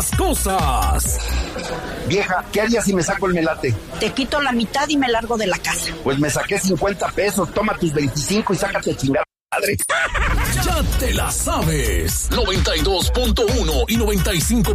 cosas. Vieja, ¿qué harías si me saco el melate? Te quito la mitad y me largo de la casa. Pues me saqué 50 pesos, toma tus 25 y sácate chingada madre. Ya te la sabes. 92.1 y 95.